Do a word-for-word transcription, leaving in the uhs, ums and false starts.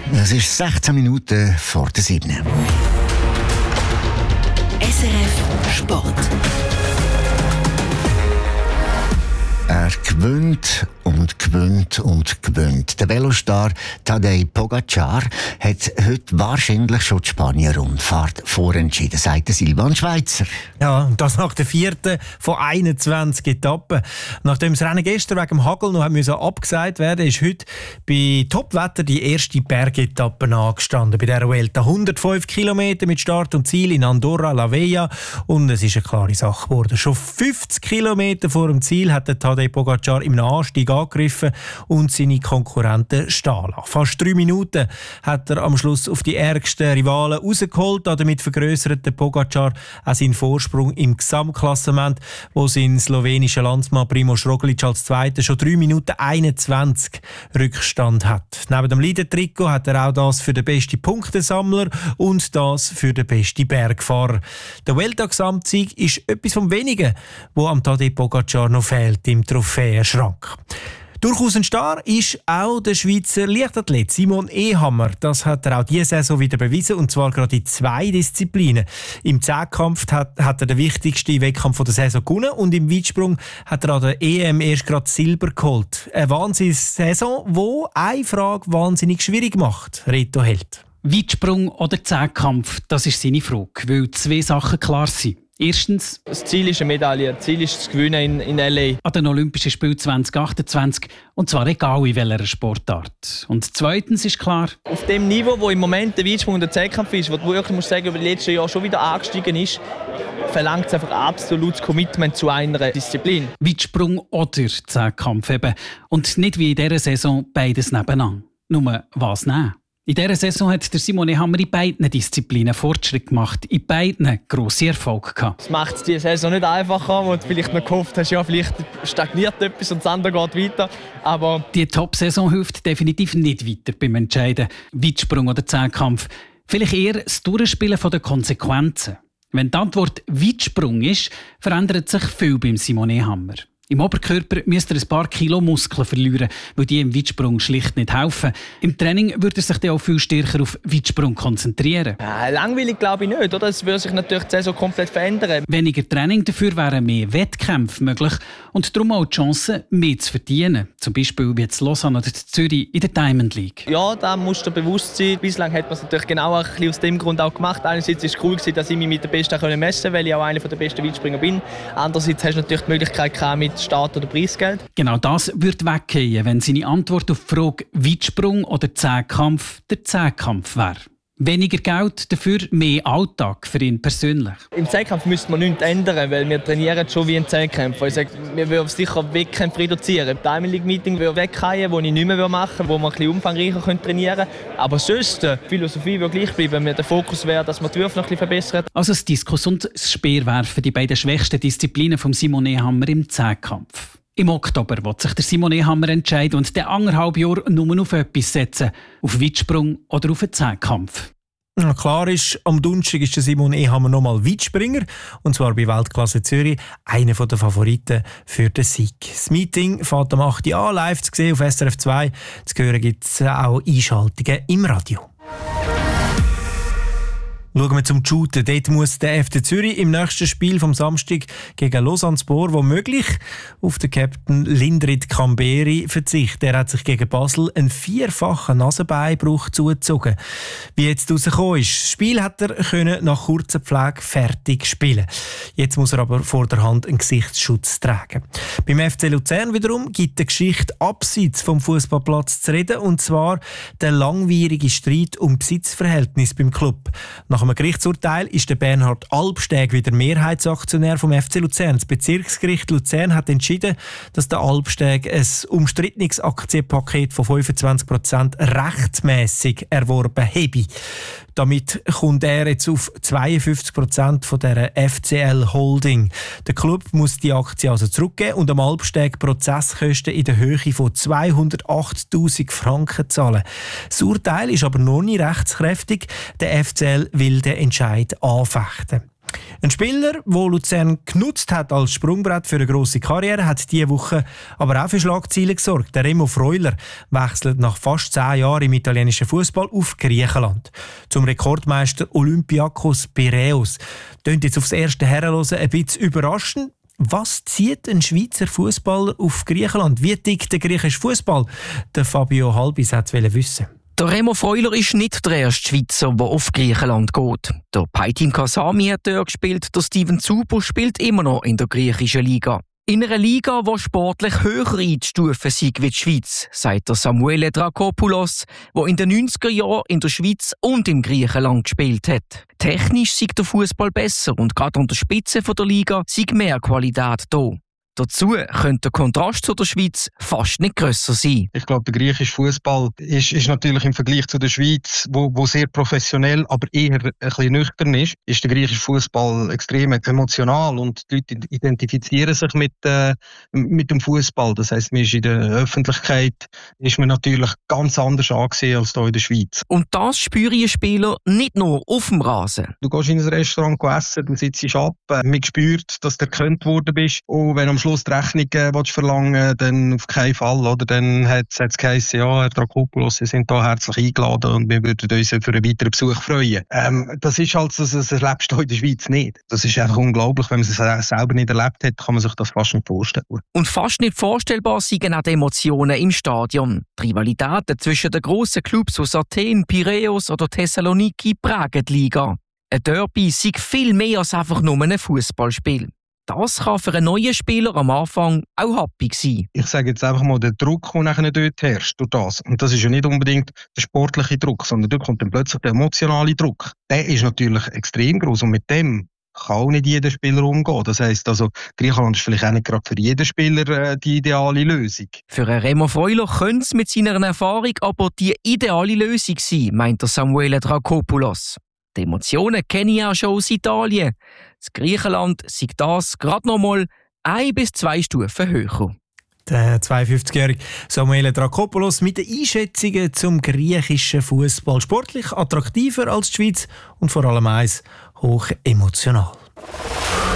Es ist sechzehn Minuten vor der sieben. S R F Sport. Er gewinnt und gewinnt und gewinnt. Der Velostar Tadej Pogacar hat heute wahrscheinlich schon die Spanier-Rundfahrt vorentschieden, sagt Silvan Schweizer. Ja, und das nach der vierten von einundzwanzig Etappen. Nachdem das Rennen gestern wegen dem Hagel noch musste abgesagt werden, ist heute bei Topwetter die erste Bergetappe angestanden bei der Vuelta. hundertfünf Kilometer mit Start und Ziel in Andorra la Vella. Und es ist eine klare Sache geworden. Schon fünfzig Kilometer vor dem Ziel hat der Tadej Pogacar im Anstieg angegriffen und seine Konkurrenten stehen lassen. Fast drei Minuten hat er am Schluss auf die ärgsten Rivalen rausgeholt. Damit vergrößert der Pogacar auch seinen Vorsprung im Gesamtklassement, wo sein slowenischer Landsmann Primož Roglič als Zweiter schon drei Minuten einundzwanzig Rückstand hat. Neben dem Leader-Trikot hat er auch das für den besten Punktesammler und das für den besten Bergfahrer. Der Vuelta-Gesamtsieg ist etwas vom Wenigen, wo am Tadej Pogacar noch fehlt im Trophäenschrank. Durchaus ein Star ist auch der Schweizer Leichtathlet Simon Ehammer. Das hat er auch diese Saison wieder bewiesen, und zwar gerade in zwei Disziplinen. Im Zehnkampf hat, hat er den wichtigsten Wettkampf der Saison gewonnen und im Weitsprung hat er an der E M erst gerade Silber geholt. Eine Wahnsinns-Saison, die eine Frage wahnsinnig schwierig macht. Reto Held. Weitsprung oder Zehnkampf, das ist seine Frage, weil zwei Sachen klar sind. Erstens, das Ziel ist eine Medaille. Das Ziel ist das Gewinnen in, in L A. An den Olympischen Spielen zwanzig achtundzwanzig. Und zwar egal in welcher Sportart. Und zweitens ist klar, auf dem Niveau, wo im Moment der Weitsprung und der Zehnkampf ist, wo du wirklich musst sagen, über die letzten Jahre schon wieder angestiegen ist, verlangt es einfach absolutes Commitment zu einer Disziplin. Weitsprung oder Zehnkampf eben. Und nicht wie in dieser Saison beides nebeneinander. Nur was nehmen? In dieser Saison hat der Simon Ehammer in beiden Disziplinen Fortschritt gemacht, in beiden grosse Erfolge gehabt. Das macht es diese Saison nicht einfacher, wo du vielleicht noch gehofft hast, ja, vielleicht stagniert etwas und das andere geht weiter. Aber die Top-Saison hilft definitiv nicht weiter beim Entscheiden, Weitsprung oder Zehnkampf. Vielleicht eher das Durchspielen der Konsequenzen. Wenn die Antwort Weitsprung ist, verändert sich viel beim Simon Ehammer. Im Oberkörper müsste er ein paar Kilo Muskeln verlieren, weil die im Weitsprung schlicht nicht helfen. Im Training würde er sich dann auch viel stärker auf Weitsprung konzentrieren. Ja, langweilig glaube ich nicht, oder? Es würde sich natürlich die Saison komplett verändern. Weniger Training, dafür wären mehr Wettkämpfe möglich und darum auch die Chance, mehr zu verdienen. Zum Beispiel wie jetzt Lausanne oder Zürich in der Diamond League. Ja, da musst du bewusst sein. Bislang hat man es natürlich genau ein bisschen aus dem Grund auch gemacht. Einerseits war es cool, dass ich mich mit den Besten messen konnte, weil ich auch einer der besten Weitspringer bin. Andererseits hast du natürlich die Möglichkeit gehabt, mit Start- oder Preisgeld. Genau das würde weggehen, wenn seine Antwort auf die Frage Weitsprung oder Zehnkampf der Zehnkampf wäre. Weniger Geld, dafür mehr Alltag für ihn persönlich. Im Zehnkampf müsste man nichts ändern, weil wir trainieren schon wie ein Zehnkämpfer. Ich sage, wir würden sicher Wettkämpfe reduzieren. Das Diamond League Meeting würde wegfallen, das ich nicht mehr machen würde, wo wir ein bisschen umfangreicher trainieren können. Aber sonst, die Philosophie würde gleich bleiben. Der Fokus wäre, dass man die Würfe noch ein bisschen verbessern. Also das Diskus und das Speerwerfen, die beiden schwächsten Disziplinen von Simon Ehammer im Zehnkampf. Im Oktober wird sich der Simon Ehammer entscheiden und der anderthalb Jahre nur auf etwas setzen. Auf Weitsprung oder auf einen Zehnkampf. Ja, klar ist, am Donnerstag ist der Simon Ehammer nochmal Weitspringer. Und zwar bei Weltklasse Zürich. Einer der Favoriten für den Sieg. Das Meeting fängt am acht Uhr an, live zu sehen auf S R F zwei. Zu hören gibt es auch Einschaltungen im Radio. Schauen wir zum Shooten. Dort muss der F C Zürich im nächsten Spiel vom Samstag gegen Lausanne-Spor womöglich auf den Captain Lindrit Kamberi verzichten. Er hat sich gegen Basel einen vierfachen Nasenbeinbruch zugezogen. Wie jetzt rausgekommen ist, das Spiel hat er können nach kurzer Pflege fertig spielen. Jetzt muss er aber vor der Hand einen Gesichtsschutz tragen. Beim F C Luzern wiederum gibt die Geschichte abseits vom Fußballplatz zu reden, und zwar der langwierige Streit um Besitzverhältnis beim Club. Nach einem Gerichtsurteil ist der Bernhard Albsteg wieder Mehrheitsaktionär vom F C Luzern. Das Bezirksgericht Luzern hat entschieden, dass der Albsteg ein umstrittenes Aktienpaket von fünfundzwanzig Prozent rechtmäßig erworben habe. Damit kommt er jetzt auf zweiundfünfzig Prozent von der F C L Holding. Der Club muss die Aktie also zurückgeben und am Albsteg Prozesskosten in der Höhe von zweihundertachttausend Franken zahlen. Das Urteil ist aber noch nicht rechtskräftig. Der F C L will den Entscheid anfechten. Ein Spieler, der Luzern genutzt hat als Sprungbrett für eine grosse Karriere, hat diese Woche aber auch für Schlagzeilen gesorgt. Der Remo Freuler wechselt nach fast zehn Jahren im italienischen Fußball auf Griechenland. Zum Rekordmeister Olympiakos Piräus. Klingt jetzt aufs erste Herrenhören ein bisschen überraschend. Was zieht ein Schweizer Fußballer auf Griechenland? Wie tickt der griechische Fußball? Der Fabio Halbis wollte wissen. Der Remo Freuler ist nicht der erste Schweizer, der auf Griechenland geht. Der Paytim Kasami hat dort gespielt, der Steven Zubo spielt immer noch in der griechischen Liga. In einer Liga, die sportlich höher einzustufen sei wie die Schweiz, sagt der Samuele Drakopoulos, der in den neunziger Jahren in der Schweiz und im Griechenland gespielt hat. Technisch sei der Fußball besser und gerade an der Spitze der Liga sei mehr Qualität da. Dazu könnte der Kontrast zu der Schweiz fast nicht grösser sein. Ich glaube, der griechische Fußball ist, ist natürlich im Vergleich zu der Schweiz, wo, wo sehr professionell, aber eher ein bisschen nüchtern ist, ist der griechische Fußball extrem emotional und die Leute identifizieren sich mit, äh, mit dem Fußball. Das heisst, man ist in der Öffentlichkeit ist man natürlich ganz anders angesehen als hier in der Schweiz. Und das spüren die Spieler nicht nur auf dem Rasen. Du gehst in ein Restaurant essen, du sitzt ab, äh, man spürt, dass du erkannt worden bist. Und wenn am Schluss die Rechnung äh, willst verlangen, dann auf keinen Fall. Oder? Dann hat es geheißen, ja, Herr Drakopoulos, Sie sind hier herzlich eingeladen und wir würden uns für einen weiteren Besuch freuen. Ähm, das ist halt, das, das erlebst du in der Schweiz nicht. Das ist einfach unglaublich. Wenn man es selber nicht erlebt hat, kann man sich das fast nicht vorstellen. Und fast nicht vorstellbar sind auch die Emotionen im Stadion. Die Rivalitäten zwischen den grossen Clubs aus Athen, Piräus oder Thessaloniki prägen die Liga. Ein Derby sei viel mehr als einfach nur ein Fußballspiel. Das kann für einen neuen Spieler am Anfang auch happig sein. Ich sage jetzt einfach mal, der Druck, der nachher dort herrscht, durch das. Und das ist ja nicht unbedingt der sportliche Druck, sondern dort kommt dann plötzlich der emotionale Druck. Der ist natürlich extrem groß und mit dem kann auch nicht jeder Spieler umgehen. Das heisst, also, Griechenland ist vielleicht auch nicht gerade für jeden Spieler äh, die ideale Lösung. Für Remo Freuler könnte es mit seiner Erfahrung aber die ideale Lösung sein, meint der Samuele Drakopoulos. Die Emotionen kenne ich auch schon aus Italien. Das Griechenland sei das gerade noch mal ein bis zwei Stufen höher. Der zweiundfünfzigjährige Samuele Drakopoulos mit den Einschätzungen zum griechischen Fußball. Sportlich attraktiver als die Schweiz und vor allem eins, hoch emotional.